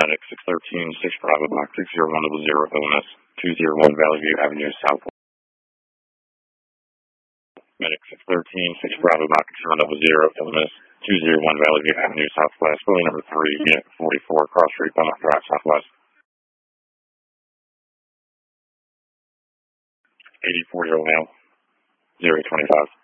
Medic 613, 6 Bravo Box 60100, LMS 201 Valley View Avenue Southwest. Medic 613, 6 Bravo Box 60100, LMS 201 Valley View Avenue Southwest. Phone number 3, Unit 44, Cross Street, Belmont Drive, Southwest. 84 male, 025.